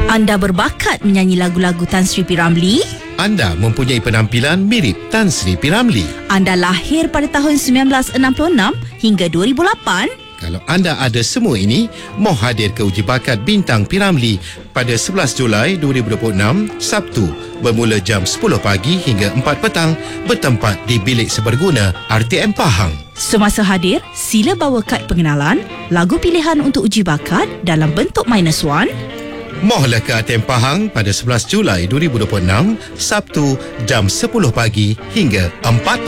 Anda berbakat menyanyi lagu-lagu Tan Sri P. Ramlee? Anda mempunyai penampilan mirip Tan Sri P. Ramlee. Anda lahir pada tahun 1966 hingga 2008? Kalau anda ada semua ini, mohon hadir ke uji bakat Bintang P. Ramlee pada 11 Julai 2026, Sabtu, bermula jam 10 pagi hingga 4 petang, bertempat di Bilik Seberguna RTM Pahang. Semasa hadir, sila bawa kad pengenalan, lagu pilihan untuk uji bakat dalam bentuk -1. Mohonlah ke RTM Pahang pada 11 Julai 2026, Sabtu, jam 10 pagi hingga 4 petang.